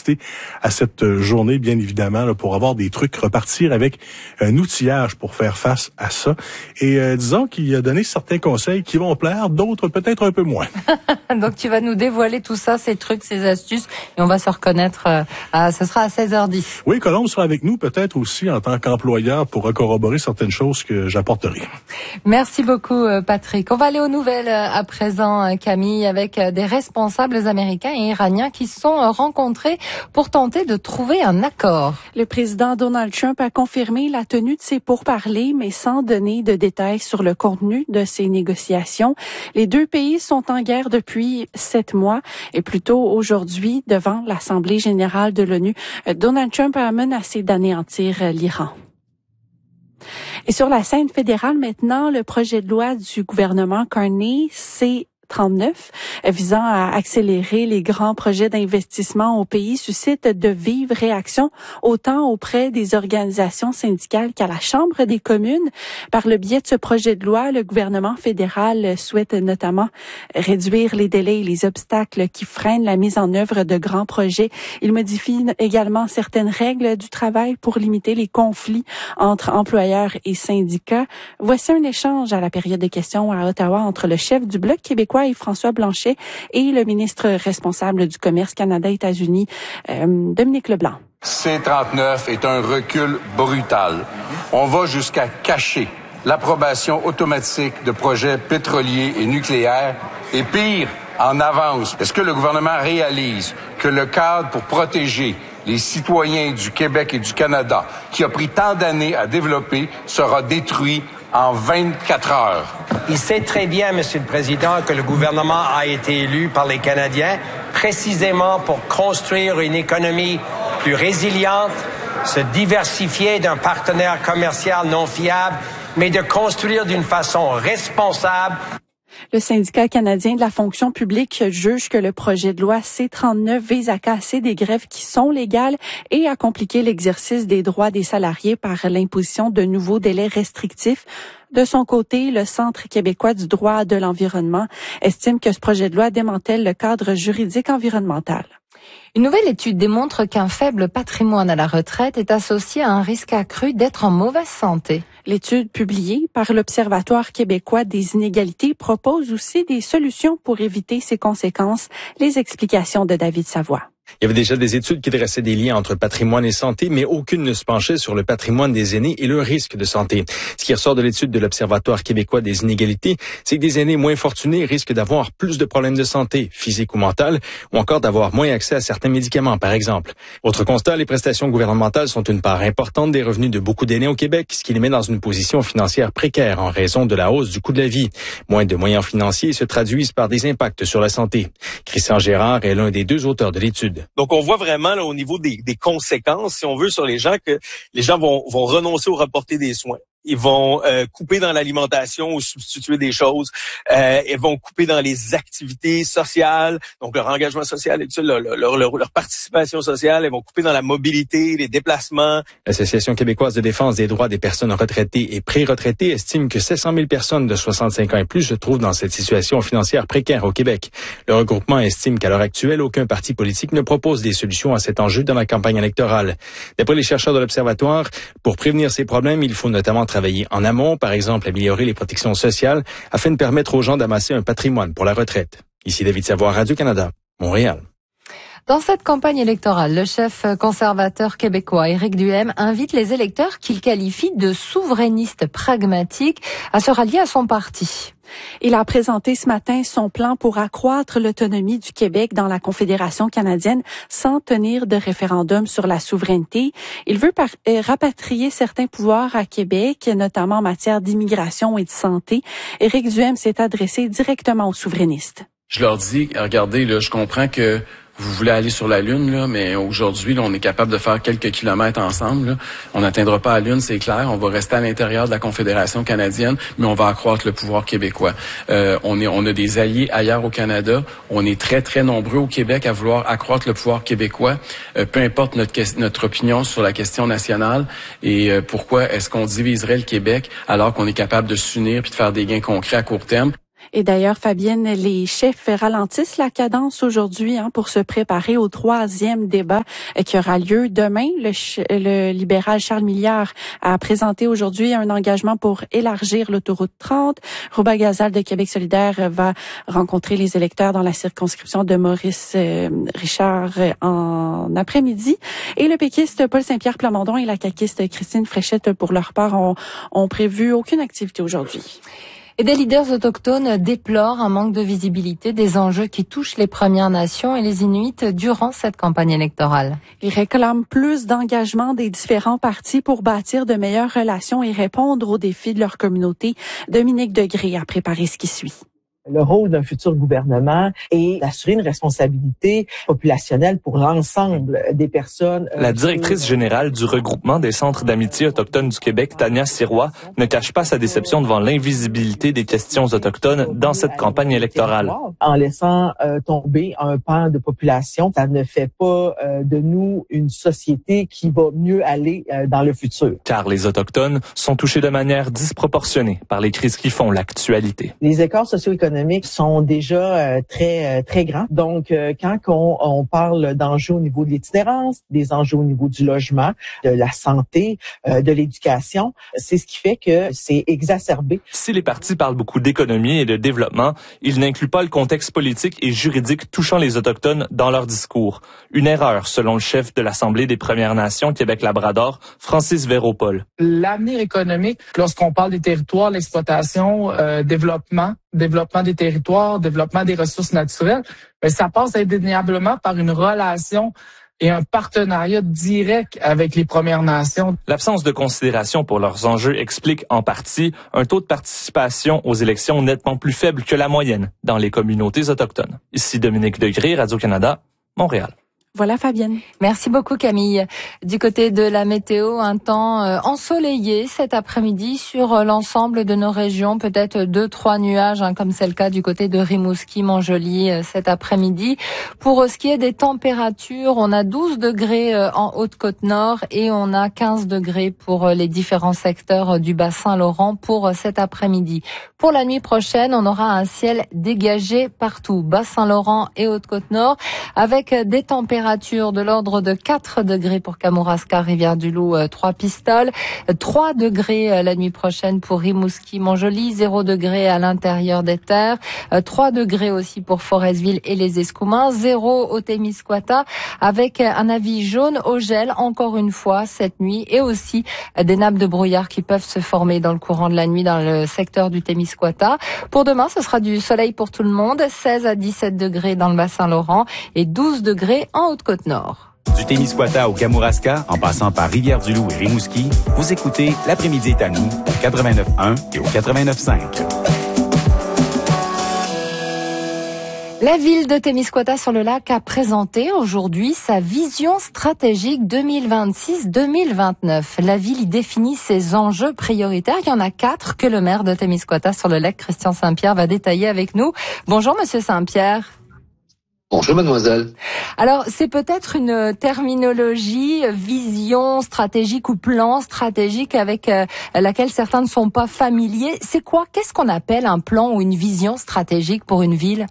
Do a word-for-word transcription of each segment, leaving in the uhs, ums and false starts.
assister à cette journée, bien évidemment, là, pour avoir des trucs, repartir avec un outillage pour faire face à ça. Et euh, disons qu'il a donné certains conseils qui vont plaire, d'autres peut-être un peu moins. Donc tu vas nous dévoiler tout ça, ces trucs, ces astuces, et on va se reconnaître, euh, à, ce sera à seize heures dix. Oui, Colombe sera avec nous peut-être aussi en tant qu'employeur pour corroborer certaines choses que j'apporterai. Merci beaucoup Patrick. On va aller aux nouvelles à présent, Camille, avec des responsables américains et iraniens qui se sont rencontrés pour tenter de trouver un accord. Le président Donald Trump a confirmé la tenue de ses pourparlers, mais sans donner de détails sur le contenu de ces négociations. Les deux pays sont en guerre depuis sept mois et plus tôt aujourd'hui, devant l'Assemblée générale de l'ONU, Donald Trump a menacé d'anéantir l'Iran. Et sur la scène fédérale maintenant, le projet de loi du gouvernement Carney, c'est trente-neuf, visant à accélérer les grands projets d'investissement au pays, suscite de vives réactions, autant auprès des organisations syndicales qu'à la Chambre des communes. Par le biais de ce projet de loi, le gouvernement fédéral souhaite notamment réduire les délais et les obstacles qui freinent la mise en œuvre de grands projets. Il modifie également certaines règles du travail pour limiter les conflits entre employeurs et syndicats. Voici un échange à la période de questions à Ottawa entre le chef du Bloc québécois et François Blanchet et le ministre responsable du Commerce Canada-États-Unis, euh, Dominique Leblanc. C trente-neuf est un recul brutal. On va jusqu'à cacher l'approbation automatique de projets pétroliers et nucléaires et pire, en avance. Est-ce que le gouvernement réalise que le cadre pour protéger les citoyens du Québec et du Canada, qui a pris tant d'années à développer, sera détruit en vingt-quatre heures? Il sait très bien, Monsieur le Président, que le gouvernement a été élu par les Canadiens précisément pour construire une économie plus résiliente, se diversifier d'un partenaire commercial non fiable, mais de construire d'une façon responsable. Le syndicat canadien de la fonction publique juge que le projet de loi C trente-neuf vise à casser des grèves qui sont légales et à compliquer l'exercice des droits des salariés par l'imposition de nouveaux délais restrictifs. De son côté, le Centre québécois du droit de l'environnement estime que ce projet de loi démantèle le cadre juridique environnemental. Une nouvelle étude démontre qu'un faible patrimoine à la retraite est associé à un risque accru d'être en mauvaise santé. L'étude publiée par l'Observatoire québécois des inégalités propose aussi des solutions pour éviter ces conséquences. Les explications de David Savoie. Il y avait déjà des études qui dressaient des liens entre patrimoine et santé, mais aucune ne se penchait sur le patrimoine des aînés et le risque de santé. Ce qui ressort de l'étude de l'Observatoire québécois des inégalités, c'est que des aînés moins fortunés risquent d'avoir plus de problèmes de santé, physique ou mentale, ou encore d'avoir moins accès à certains médicaments, par exemple. Autre constat, les prestations gouvernementales sont une part importante des revenus de beaucoup d'aînés au Québec, ce qui les met dans une position financière précaire en raison de la hausse du coût de la vie. Moins de moyens financiers se traduisent par des impacts sur la santé. Christian Gérard est l'un des deux auteurs de l'étude. Donc, on voit vraiment là, au niveau des, des conséquences, si on veut, sur les gens, que les gens vont, vont renoncer ou reporter des soins. Ils vont euh, couper dans l'alimentation ou substituer des choses. Euh, ils vont couper dans les activités sociales, donc leur engagement social et tout ça, leur, leur, leur, leur participation sociale. Ils vont couper dans la mobilité, les déplacements. L'Association québécoise de défense des droits des personnes retraitées et pré-retraitées estime que sept cent mille personnes de soixante-cinq ans et plus se trouvent dans cette situation financière précaire au Québec. Le regroupement estime qu'à l'heure actuelle, aucun parti politique ne propose des solutions à cet enjeu dans la campagne électorale. D'après les chercheurs de l'Observatoire, pour prévenir ces problèmes, il faut notamment travailler en amont, par exemple améliorer les protections sociales, afin de permettre aux gens d'amasser un patrimoine pour la retraite. Ici David Savoie, Radio-Canada, Montréal. Dans cette campagne électorale, le chef conservateur québécois Éric Duhaime invite les électeurs qu'il qualifie de souverainistes pragmatiques à se rallier à son parti. Il a présenté ce matin son plan pour accroître l'autonomie du Québec dans la Confédération canadienne sans tenir de référendum sur la souveraineté. Il veut par- rapatrier certains pouvoirs à Québec, notamment en matière d'immigration et de santé. Éric Duhaime s'est adressé directement aux souverainistes. Je leur dis, regardez, là, je comprends que vous voulez aller sur la Lune, là, mais aujourd'hui, là, on est capable de faire quelques kilomètres ensemble. Là. On n'atteindra pas la Lune, c'est clair. On va rester à l'intérieur de la Confédération canadienne, mais on va accroître le pouvoir québécois. Euh, on est, on a des alliés ailleurs au Canada. On est très, très nombreux au Québec à vouloir accroître le pouvoir québécois, euh, peu importe notre, notre opinion sur la question nationale. Et euh, pourquoi est-ce qu'on diviserait le Québec alors qu'on est capable de s'unir puis de faire des gains concrets à court terme? Et d'ailleurs, Fabienne, les chefs ralentissent la cadence aujourd'hui hein, pour se préparer au troisième débat qui aura lieu demain. Le, le libéral Charles Milliard a présenté aujourd'hui un engagement pour élargir l'autoroute trente. Rouba Gazal de Québec solidaire va rencontrer les électeurs dans la circonscription de Maurice euh, Richard en après-midi. Et le péquiste Paul Saint-Pierre Plamondon et la caquiste Christine Fréchette, pour leur part, ont, ont prévu aucune activité aujourd'hui. Et des leaders autochtones déplorent un manque de visibilité des enjeux qui touchent les Premières Nations et les Inuits durant cette campagne électorale. Ils réclament plus d'engagement des différents partis pour bâtir de meilleures relations et répondre aux défis de leur communauté. Dominique Degré a préparé ce qui suit. Le rôle d'un futur gouvernement est d'assurer une responsabilité populationnelle pour l'ensemble des personnes. La directrice générale du regroupement des centres d'amitié autochtones du Québec, Tania Sirois, ne cache pas sa déception devant l'invisibilité des questions autochtones dans cette campagne électorale. En laissant euh, tomber un pan de population, ça ne fait pas euh, de nous une société qui va mieux aller euh, dans le futur. Car les Autochtones sont touchés de manière disproportionnée par les crises qui font l'actualité. Les écarts socio-économiques sont déjà euh, très euh, très grands. Donc, euh, quand on, on parle d'enjeux au niveau de l'itinérance, des enjeux au niveau du logement, de la santé, euh, de l'éducation, c'est ce qui fait que c'est exacerbé. Si les partis parlent beaucoup d'économie et de développement, ils n'incluent pas le contexte politique et juridique touchant les Autochtones dans leur discours. Une erreur, selon le chef de l'Assemblée des Premières Nations Québec-Labrador, Francis Véropol. L'avenir économique, lorsqu'on parle des territoires, l'exploitation, euh, développement, développement des territoires, développement des ressources naturelles, mais ça passe indéniablement par une relation et un partenariat direct avec les Premières Nations. L'absence de considération pour leurs enjeux explique en partie un taux de participation aux élections nettement plus faible que la moyenne dans les communautés autochtones. Ici Dominique Degré, Radio-Canada, Montréal. Voilà Fabienne. Merci beaucoup Camille. Du côté de la météo, un temps euh, ensoleillé cet après-midi sur euh, l'ensemble de nos régions. Peut-être deux, trois nuages, hein, comme c'est le cas du côté de Rimouski, Montjoly euh, cet après-midi. Pour euh, ce qui est des températures, on a douze degrés euh, en Haute-Côte-Nord et on a quinze degrés pour euh, les différents secteurs euh, du Bas-Saint-Laurent pour euh, cet après-midi. Pour la nuit prochaine, on aura un ciel dégagé partout, Bas-Saint-Laurent et Haute-Côte-Nord, avec euh, des températures de l'ordre de quatre degrés pour Kamouraska, Rivière-du-Loup, trois Pistoles, trois degrés la nuit prochaine pour Rimouski, Montjoly, zéro degré à l'intérieur des terres, trois degrés aussi pour Forestville et les Escoumins, zéro au Témiscouata, avec un avis jaune au gel encore une fois cette nuit, et aussi des nappes de brouillard qui peuvent se former dans le courant de la nuit dans le secteur du Témiscouata. Pour demain, ce sera du soleil pour tout le monde, seize à dix-sept degrés dans le Bas-Saint-Laurent et douze degrés en Haute-Côte-Nord. Du Témiscouata au Kamouraska, en passant par Rivière-du-Loup et Rimouski, vous écoutez L'après-midi est à nous au quatre-vingt-neuf point un et au quatre-vingt-neuf point cinq. La ville de Témiscouata-sur-le-Lac a présenté aujourd'hui sa vision stratégique deux mille vingt-six deux mille vingt-neuf. La ville y définit ses enjeux prioritaires. Il y en a quatre que le maire de Témiscouata-sur-le-Lac, Christian Saint-Pierre, va détailler avec nous. Bonjour, monsieur Saint-Pierre. Bonjour mademoiselle. Alors c'est peut-être une terminologie, vision stratégique ou plan stratégique avec euh, laquelle certains ne sont pas familiers. C'est quoi? Qu'est-ce qu'on appelle un plan ou une vision stratégique pour une ville?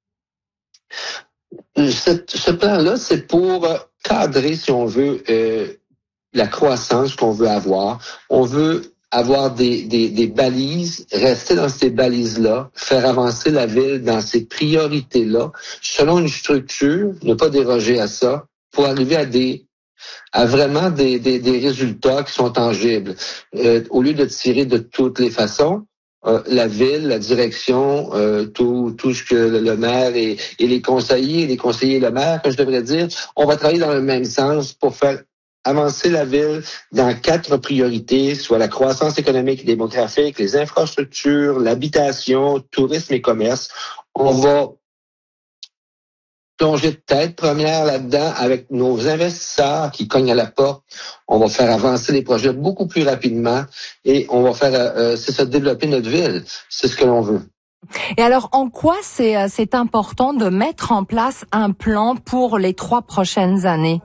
Ce, ce plan-là, c'est pour cadrer, si on veut, euh, la croissance qu'on veut avoir. On veut avoir des, des, des balises, rester dans ces balises-là, faire avancer la ville dans ces priorités-là, selon une structure, ne pas déroger à ça, pour arriver à des à vraiment des, des, des résultats qui sont tangibles. Euh, au lieu de tirer de toutes les façons, euh, la ville, la direction, euh, tout, tout ce que le, le maire et, et les conseillers, les conseillers et le maire, que je devrais dire, on va travailler dans le même sens pour faire avancer la ville dans quatre priorités, soit la croissance économique et démographique, les infrastructures, l'habitation, tourisme et commerce. On va plonger de tête première là-dedans avec nos investisseurs qui cognent à la porte. On va faire avancer les projets beaucoup plus rapidement et on va faire, euh, c'est ça, développer notre ville. C'est ce que l'on veut. Et alors, en quoi c'est, c'est important de mettre en place un plan pour les trois prochaines années?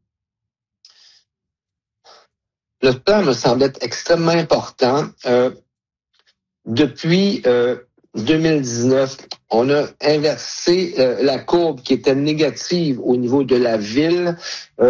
Le plan me semble être extrêmement important. Euh, depuis euh, deux mille dix-neuf, on a inversé euh, la courbe qui était négative au niveau de la ville. Euh,